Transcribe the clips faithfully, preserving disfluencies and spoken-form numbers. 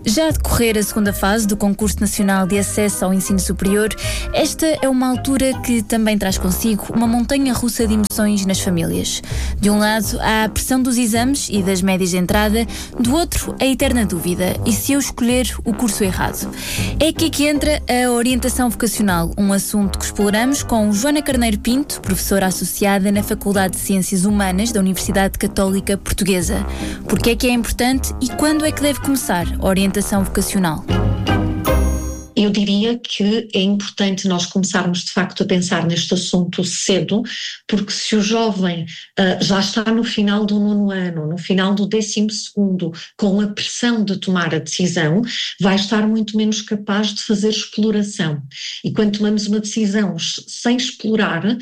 Já a decorrer a segunda fase do Concurso Nacional de Acesso ao Ensino Superior, esta é uma altura que também traz consigo uma montanha-russa de emoções nas famílias. De um lado, há a pressão dos exames e das médias de entrada, do outro, a eterna dúvida: e se eu escolher o curso errado? É aqui que entra a orientação vocacional, um assunto que exploramos com Joana Carneiro Pinto, professora associada na Faculdade de Ciências Humanas da Universidade Católica Portuguesa. Porque é que é importante e quando é que deve começar a orientação vocacional? Eu diria que é importante nós começarmos de facto a pensar neste assunto cedo, porque se o jovem uh, já está no final do nono ano, no final do décimo segundo, com a pressão de tomar a decisão, vai estar muito menos capaz de fazer exploração. E quando tomamos uma decisão sem explorar, uh,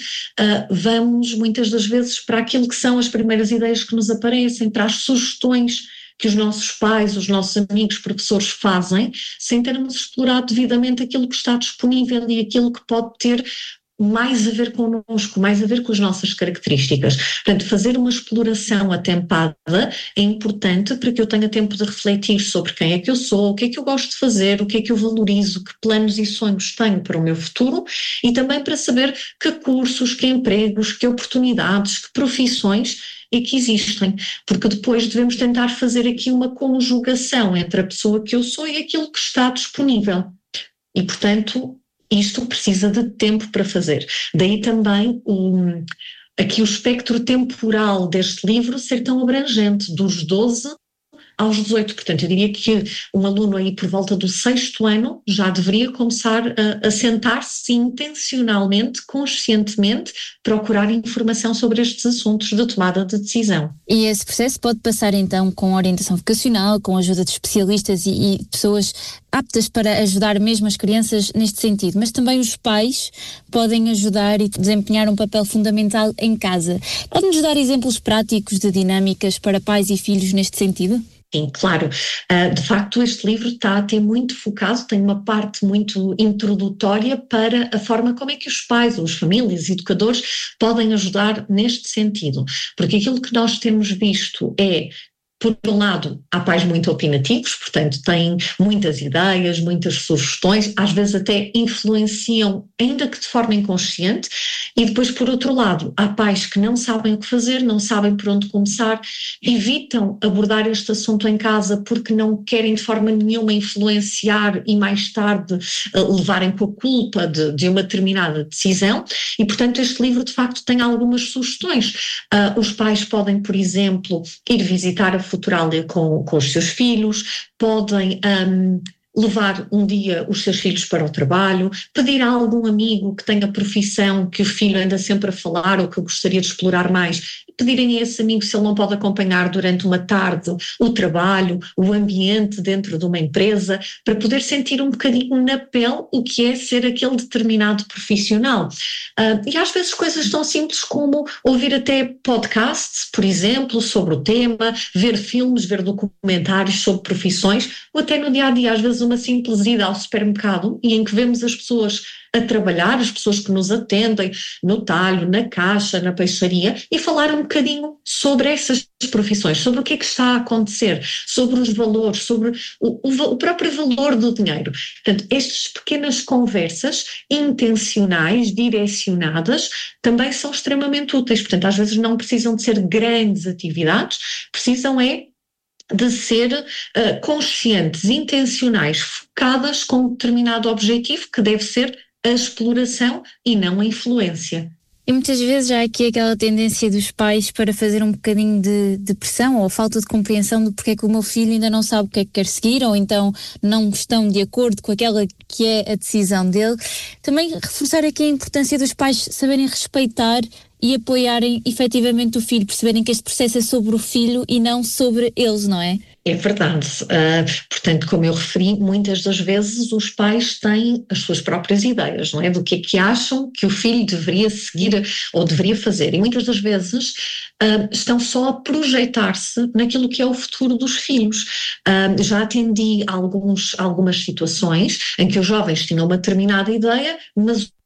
vamos muitas das vezes para aquilo que são as primeiras ideias que nos aparecem, para as sugestões que os nossos pais, os nossos amigos, professores fazem, sem termos explorado devidamente aquilo que está disponível e aquilo que pode ter mais a ver connosco, mais a ver com as nossas características. Portanto, fazer uma exploração atempada é importante para que eu tenha tempo de refletir sobre quem é que eu sou, o que é que eu gosto de fazer, o que é que eu valorizo, que planos e sonhos tenho para o meu futuro e também para saber que cursos, que empregos, que oportunidades, que profissões é que existem, porque depois devemos tentar fazer aqui uma conjugação entre a pessoa que eu sou e aquilo que está disponível. E, portanto, isto precisa de tempo para fazer. Daí também o, aqui o espectro temporal deste livro ser tão abrangente, dos doze aos dezoito. Portanto, eu diria que um aluno aí por volta do sexto ano já deveria começar a, a sentar-se intencionalmente, conscientemente, procurar informação sobre estes assuntos de tomada de decisão. E esse processo pode passar então com orientação vocacional, com a ajuda de especialistas e, e pessoas aptas para ajudar mesmo as crianças neste sentido, mas também os pais podem ajudar e desempenhar um papel fundamental em casa. Pode-nos dar exemplos práticos de dinâmicas para pais e filhos neste sentido? Sim, claro. Uh, de facto, este livro está até muito focado, tem uma parte muito introdutória para a forma como é que os pais, ou as famílias, educadores, podem ajudar neste sentido. Porque aquilo que nós temos visto é, por um lado, há pais muito opinativos, portanto têm muitas ideias, muitas sugestões, às vezes até influenciam, ainda que de forma inconsciente, e depois, por outro lado, há pais que não sabem o que fazer, não sabem por onde começar, evitam abordar este assunto em casa porque não querem de forma nenhuma influenciar e mais tarde levarem com a culpa de, de uma determinada decisão, e portanto este livro de facto tem algumas sugestões. Uh, os pais podem, por exemplo, ir visitar a Futurália com, com os seus filhos, podem um, levar um dia os seus filhos para o trabalho, pedir a algum amigo que tenha profissão que o filho anda sempre a falar ou que gostaria de explorar mais, pedirem a esse amigo se ele não pode acompanhar durante uma tarde o trabalho, o ambiente dentro de uma empresa, para poder sentir um bocadinho na pele o que é ser aquele determinado profissional. Uh, e às vezes coisas tão simples como ouvir até podcasts, por exemplo, sobre o tema, ver filmes, ver documentários sobre profissões, ou até no dia-a-dia, às vezes uma simples ida ao supermercado e em que vemos as pessoas a trabalhar, as pessoas que nos atendem no talho, na caixa, na peixaria, e falar um bocadinho sobre essas profissões, sobre o que é que está a acontecer, sobre os valores, sobre o, o, o próprio valor do dinheiro. Portanto, estas pequenas conversas intencionais, direcionadas, também são extremamente úteis. Portanto, às vezes não precisam de ser grandes atividades, precisam é de ser uh, conscientes, intencionais, focadas com um determinado objetivo que deve ser a exploração e não a influência. E muitas vezes há aqui aquela tendência dos pais para fazer um bocadinho de, de pressão ou falta de compreensão do porquê que o meu filho ainda não sabe o que é que quer seguir ou então não estão de acordo com aquela que é a decisão dele. Também reforçar aqui a importância dos pais saberem respeitar e apoiarem efetivamente o filho, perceberem que este processo é sobre o filho e não sobre eles, não é? É verdade. Uh, portanto, como eu referi, muitas das vezes os pais têm as suas próprias ideias, não é? Do que é que acham que o filho deveria seguir ou deveria fazer. E muitas das vezes uh, estão só a projetar-se naquilo que é o futuro dos filhos. Uh, já atendi alguns, algumas situações em que os jovens tinham uma determinada ideia, mas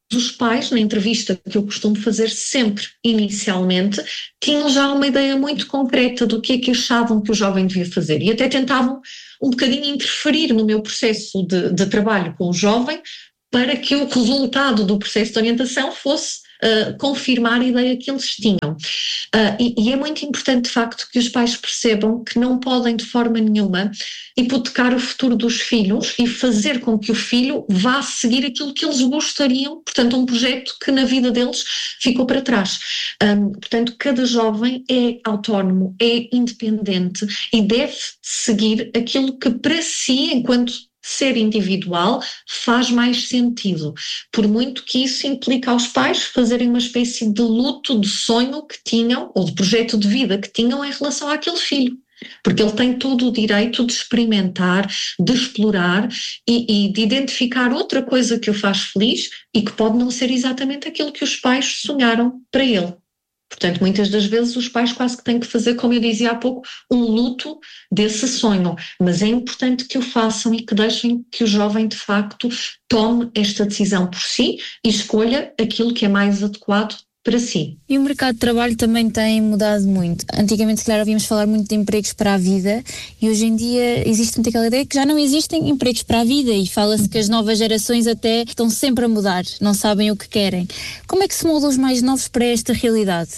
os pais, na entrevista que eu costumo fazer sempre inicialmente, tinham já uma ideia muito concreta do que é que achavam que o jovem devia fazer e até tentavam um bocadinho interferir no meu processo de, de trabalho com o jovem para que o resultado do processo de orientação fosse Uh, confirmar a ideia que eles tinham. Uh, e, e é muito importante, de facto, que os pais percebam que não podem, de forma nenhuma, hipotecar o futuro dos filhos e fazer com que o filho vá seguir aquilo que eles gostariam, portanto, um projeto que na vida deles ficou para trás. Um, portanto, cada jovem é autónomo, é independente e deve seguir aquilo que para si, enquanto ser individual, faz mais sentido, por muito que isso implique aos pais fazerem uma espécie de luto de sonho que tinham, ou de projeto de vida que tinham em relação àquele filho, porque ele tem todo o direito de experimentar, de explorar e, e de identificar outra coisa que o faz feliz e que pode não ser exatamente aquilo que os pais sonharam para ele. Portanto, muitas das vezes os pais quase que têm que fazer, como eu dizia há pouco, um luto desse sonho. Mas é importante que o façam e que deixem que o jovem, de facto, tome esta decisão por si e escolha aquilo que é mais adequado para si. E o mercado de trabalho também tem mudado muito. Antigamente, se calhar, ouvíamos falar muito de empregos para a vida e hoje em dia existe muito aquela ideia que já não existem empregos para a vida e fala-se que as novas gerações até estão sempre a mudar, não sabem o que querem. Como é que se moldam os mais novos para esta realidade?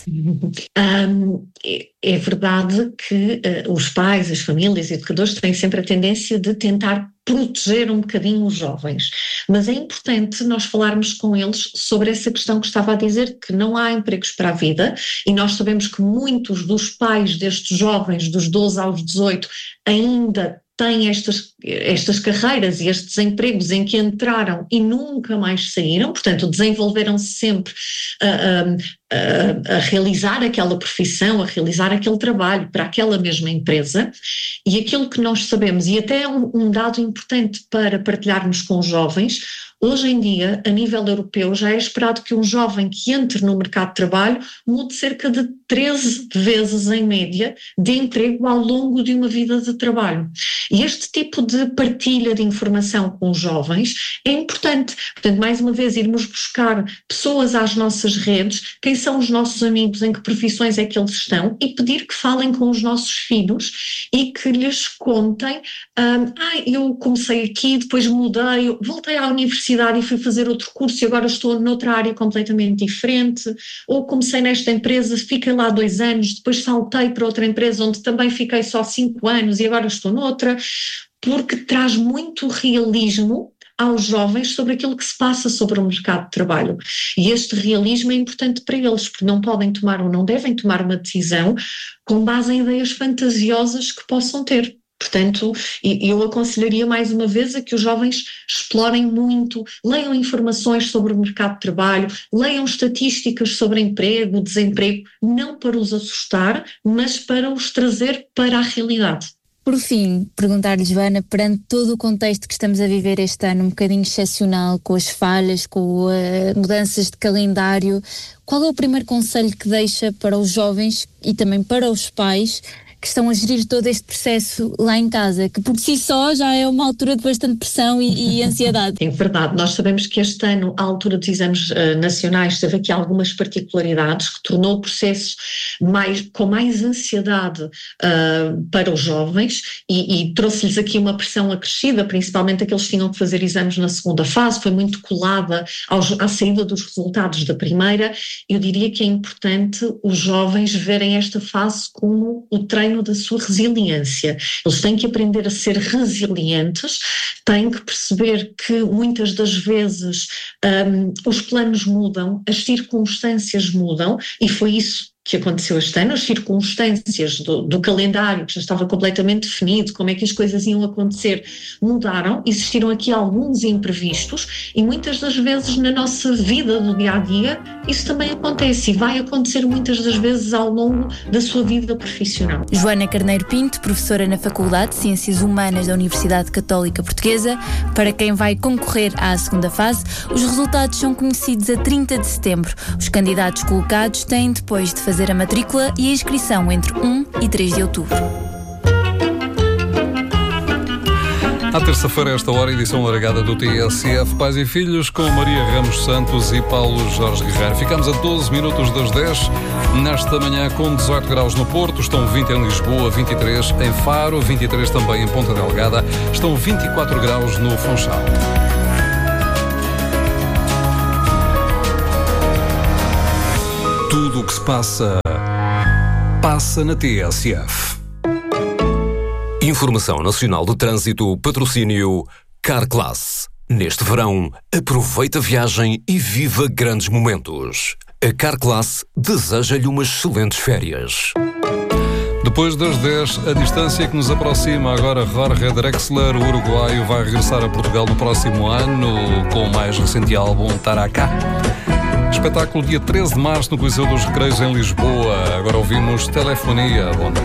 Um, é, é verdade que uh, os pais, as famílias e educadores têm sempre a tendência de tentar proteger um bocadinho os jovens, mas é importante nós falarmos com eles sobre essa questão que estava a dizer, que não há empregos para a vida, e nós sabemos que muitos dos pais destes jovens, dos doze aos dezoito, ainda têm estas, estas carreiras e estes empregos em que entraram e nunca mais saíram, portanto desenvolveram-se sempre a, a, a realizar aquela profissão, a realizar aquele trabalho para aquela mesma empresa, e aquilo que nós sabemos, e até é um, um dado importante para partilharmos com os jovens, hoje em dia, a nível europeu, já é esperado que um jovem que entre no mercado de trabalho mude cerca de treze vezes em média de emprego ao longo de uma vida de trabalho. E este tipo de partilha de informação com os jovens é importante. Portanto, mais uma vez, irmos buscar pessoas às nossas redes, quem são os nossos amigos, em que profissões é que eles estão, e pedir que falem com os nossos filhos e que lhes contem, um, ah, eu comecei aqui, depois mudei, voltei à universidade e fui fazer outro curso e agora estou noutra área completamente diferente, ou comecei nesta empresa, fiquei lá dois anos, depois saltei para outra empresa onde também fiquei só cinco anos e agora estou noutra, porque traz muito realismo aos jovens sobre aquilo que se passa sobre o mercado de trabalho. E este realismo é importante para eles, porque não podem tomar ou não devem tomar uma decisão com base em ideias fantasiosas que possam ter. Portanto, eu aconselharia mais uma vez a que os jovens explorem muito, leiam informações sobre o mercado de trabalho, leiam estatísticas sobre emprego, desemprego, não para os assustar, mas para os trazer para a realidade. Por fim, perguntar-lhe, Joana, perante todo o contexto que estamos a viver este ano, um bocadinho excepcional, com as falhas, com uh, mudanças de calendário, qual é o primeiro conselho que deixa para os jovens e também para os pais que estão a gerir todo este processo lá em casa, que por si só já é uma altura de bastante pressão e, e ansiedade? É verdade, nós sabemos que este ano a altura dos exames uh, nacionais teve aqui algumas particularidades que tornou o processo mais, com mais ansiedade uh, para os jovens e, e trouxe-lhes aqui uma pressão acrescida, principalmente aqueles que tinham que fazer exames na segunda fase, foi muito colada aos, à saída dos resultados da primeira. Eu diria que é importante os jovens verem esta fase como o treino da sua resiliência. Eles têm que aprender a ser resilientes, têm que perceber que muitas das vezes um, os planos mudam, as circunstâncias mudam, e foi isso que aconteceu este ano, as circunstâncias do, do calendário que já estava completamente definido, como é que as coisas iam acontecer, mudaram, existiram aqui alguns imprevistos e muitas das vezes na nossa vida do dia-a-dia isso também acontece e vai acontecer muitas das vezes ao longo da sua vida profissional. Joana Carneiro Pinto, professora na Faculdade de Ciências Humanas da Universidade Católica Portuguesa. Para quem vai concorrer à segunda fase, os resultados são conhecidos a trinta de setembro. Os candidatos colocados têm depois de fazer fazer a matrícula e a inscrição entre um e três de outubro. terça-feira, a esta hora, edição largada do T S F Pais e Filhos, com Maria Ramos Santos e Paulo Jorge Guerreiro. Ficamos a doze minutos das dez, nesta manhã com dezoito graus no Porto, estão vinte em Lisboa, vinte e três em Faro, vinte e três também em Ponta Delgada, estão vinte e quatro graus no Funchal. Tudo o que se passa, passa na T S F. Informação Nacional de Trânsito, patrocínio Carclass. Neste verão, aproveita a viagem e viva grandes momentos. A Carclass deseja-lhe umas excelentes férias. Depois das dez, a distância que nos aproxima agora Jorge Drexler, o uruguaio, vai regressar a Portugal no próximo ano com o mais recente álbum Taracá. Espetáculo dia treze de março no Coliseu dos Recreios em Lisboa. Agora ouvimos Telefonia. Bom dia.